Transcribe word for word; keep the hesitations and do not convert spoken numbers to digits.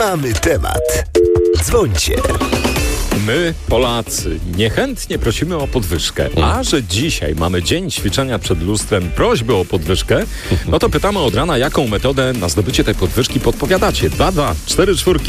Mamy temat. Dzwońcie. My, Polacy, niechętnie prosimy o podwyżkę, a że dzisiaj mamy dzień ćwiczenia przed lustrem, prośby o podwyżkę, no to pytamy od rana, jaką metodę na zdobycie tej podwyżki podpowiadacie. dwa dwa cztery cztery